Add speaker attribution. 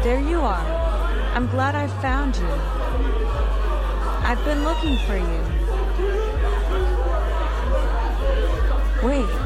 Speaker 1: There you are. I'm glad I found you. I've been looking for you. Wait.